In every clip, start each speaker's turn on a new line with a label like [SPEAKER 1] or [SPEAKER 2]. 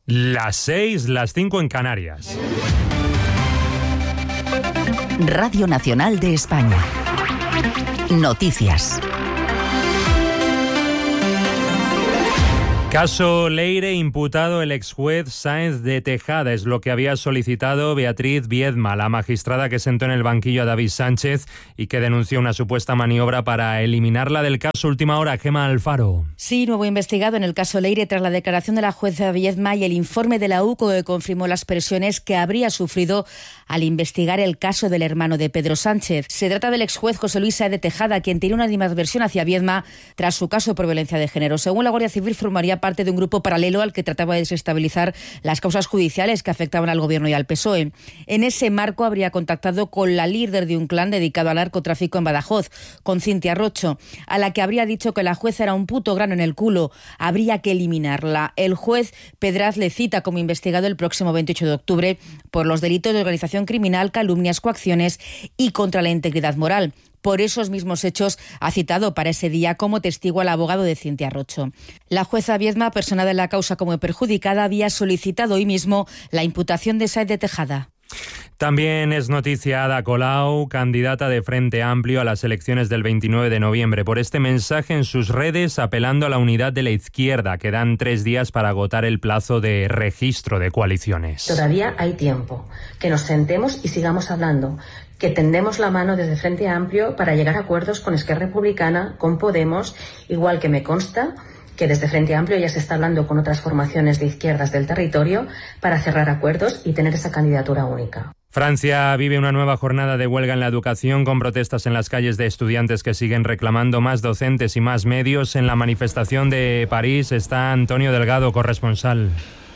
[SPEAKER 1] Las 6, las 5 en Canarias.
[SPEAKER 2] Radio Nacional de España. Noticias.
[SPEAKER 1] Caso Leire, imputado el exjuez Sáenz de Tejada, es lo que había solicitado Beatriz Viedma, la magistrada que sentó en el banquillo a David Sánchez y que denunció una supuesta maniobra para eliminarla del caso. Última hora, Gemma Alfaro.
[SPEAKER 3] Sí, nuevo investigado en el caso Leire tras la declaración de la jueza Viedma y el informe de la UCO que confirmó las presiones que habría sufrido al investigar el caso del hermano de Pedro Sánchez. Se trata del exjuez José Luis Sáenz de Tejada, quien tiene una animadversión hacia Viedma tras su caso por violencia de género. Según la Guardia Civil, formaría parte de un grupo paralelo al que trataba de desestabilizar las causas judiciales que afectaban al Gobierno y al PSOE. En ese marco habría contactado con la líder de un clan dedicado al narcotráfico en Badajoz, con Cintia Rocho, a la que habría dicho que la jueza era un puto grano en el culo, habría que eliminarla. El juez Pedraz le cita como investigado el próximo 28 de octubre por los delitos de organización criminal, calumnias, coacciones y contra la integridad moral. Por esos mismos hechos ha citado para ese día como testigo al abogado de Cintia Rocho. La jueza Viedma, personada en la causa como perjudicada, había solicitado hoy mismo la imputación de Sáenz de Tejada.
[SPEAKER 1] También es noticia Ada Colau, candidata de Frente Amplio a las elecciones del 29 de noviembre, por este mensaje en sus redes apelando a la unidad de la izquierda. Quedan 3 días para agotar el plazo de registro de coaliciones.
[SPEAKER 4] Todavía hay tiempo. Que nos sentemos y sigamos hablando. Que tendemos la mano desde Frente Amplio para llegar a acuerdos con Esquerra Republicana, con Podemos, igual que me consta que desde Frente Amplio ya se está hablando con otras formaciones de izquierdas del territorio para cerrar acuerdos y tener esa candidatura única.
[SPEAKER 1] Francia vive una nueva jornada de huelga en la educación con protestas en las calles de estudiantes que siguen reclamando más docentes y más medios. En la manifestación de París está Antonio Delgado, corresponsal.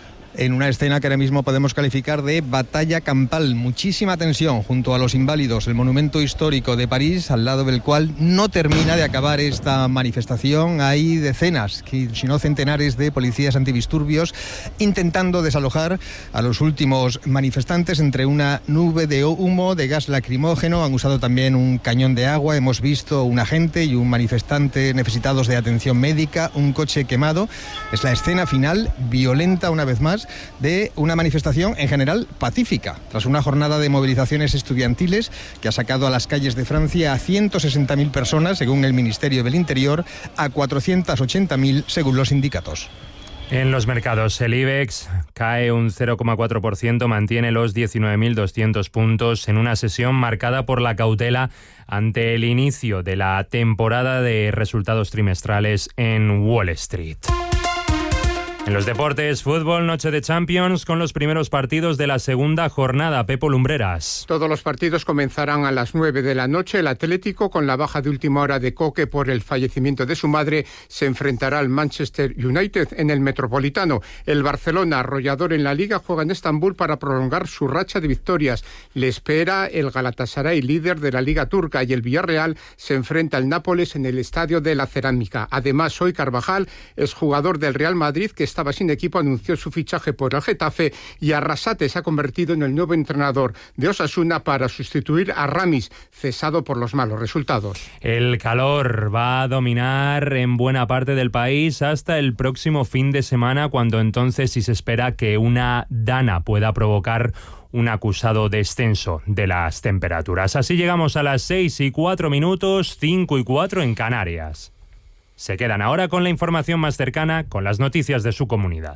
[SPEAKER 5] En una escena que ahora mismo podemos calificar de batalla campal. Muchísima tensión junto a los Inválidos, el monumento histórico de París, al lado del cual no termina de acabar esta manifestación. Hay decenas, si no centenares, de policías antidisturbios intentando desalojar a los últimos manifestantes entre una nube de humo, de gas lacrimógeno. Han usado también un cañón de agua. Hemos visto un agente y un manifestante necesitados de atención médica, un coche quemado. Es la escena final, violenta una vez más, de una manifestación en general pacífica, tras una jornada de movilizaciones estudiantiles que ha sacado a las calles de Francia a 160.000 personas, según el Ministerio del Interior, a 480.000 según los sindicatos.
[SPEAKER 1] En los mercados, el IBEX cae un 0,4%, mantiene los 19.200 puntos en una sesión marcada por la cautela ante el inicio de la temporada de resultados trimestrales en Wall Street. En los deportes, fútbol, noche de Champions con los primeros partidos de la segunda jornada. Pepo Lumbreras.
[SPEAKER 6] Todos los partidos comenzarán a las 9 de la noche. El Atlético, con la baja de última hora de Coque por el fallecimiento de su madre, se enfrentará al Manchester United en el Metropolitano. El Barcelona, arrollador en la Liga, juega en Estambul para prolongar su racha de victorias. Le espera el Galatasaray, líder de la Liga Turca, y el Villarreal se enfrenta al Nápoles en el Estadio de la Cerámica. Además, hoy Carvajal, exjugador del Real Madrid, que estaba sin equipo, anunció su fichaje por el Getafe, y Arrasate se ha convertido en el nuevo entrenador de Osasuna para sustituir a Ramis, cesado por los malos resultados.
[SPEAKER 1] El calor va a dominar en buena parte del país hasta el próximo fin de semana, cuando entonces sí se espera que una dana pueda provocar un acusado descenso de las temperaturas. Así llegamos a las 6:04, 5:04 en Canarias. Se quedan ahora con la información más cercana, con las noticias de su comunidad.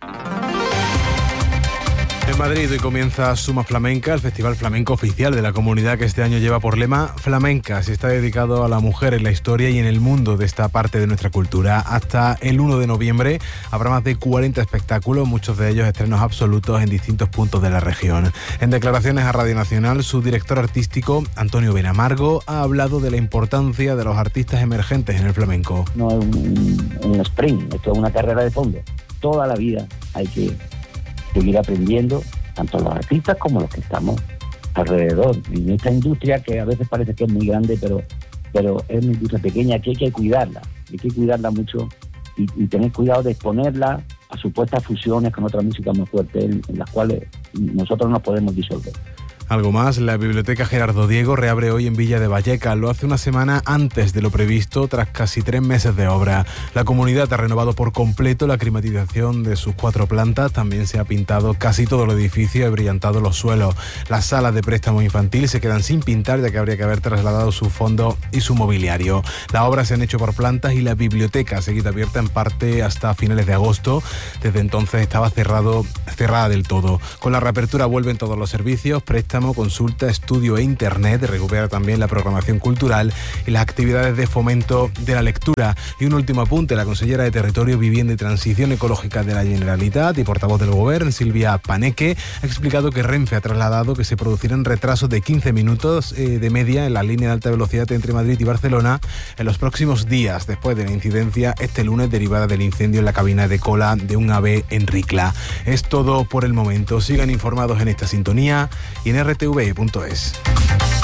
[SPEAKER 7] En Madrid hoy comienza Suma Flamenca, el festival flamenco oficial de la comunidad, que este año lleva por lema Flamencas, y está dedicado a la mujer en la historia y en el mundo de esta parte de nuestra cultura. Hasta el 1 de noviembre habrá más de 40 espectáculos, muchos de ellos estrenos absolutos en distintos puntos de la región. En declaraciones a Radio Nacional, su director artístico, Antonio Benamargo, ha hablado de la importancia de los artistas emergentes en el flamenco.
[SPEAKER 8] No es un sprint, esto es una carrera de fondo. Toda la vida hay que seguir aprendiendo, tanto los artistas como los que estamos alrededor. En esta industria que a veces parece que es muy grande, pero es una industria pequeña que hay que cuidarla mucho y tener cuidado de exponerla a supuestas fusiones con otra música más fuerte en las cuales nosotros nos podemos disolver.
[SPEAKER 7] Algo más, la Biblioteca Gerardo Diego reabre hoy en Villa de Vallecas. Lo hace una semana antes de lo previsto, tras casi 3 meses de obra. La comunidad ha renovado por completo la climatización de sus 4 plantas. También se ha pintado casi todo el edificio y brillantado los suelos. Las salas de préstamo infantil se quedan sin pintar, ya que habría que haber trasladado su fondo y su mobiliario. Las obras se han hecho por plantas y la biblioteca ha seguido abierta en parte hasta finales de agosto. Desde entonces estaba cerrada del todo. Con la reapertura vuelven todos los servicios, préstamo, consulta, estudio e internet. Recupera también la programación cultural y las actividades de fomento de la lectura. Y un último apunte, la consellera de Territorio, Vivienda y Transición Ecológica de la Generalitat y portavoz del Govern, Silvia Paneque, ha explicado que Renfe ha trasladado que se producirán retrasos de 15 minutos de media en la línea de alta velocidad entre Madrid y Barcelona en los próximos días, después de la incidencia este lunes derivada del incendio en la cabina de cola de un AVE en Ricla. Es todo por el momento. Sigan informados en esta sintonía y en rtv.es.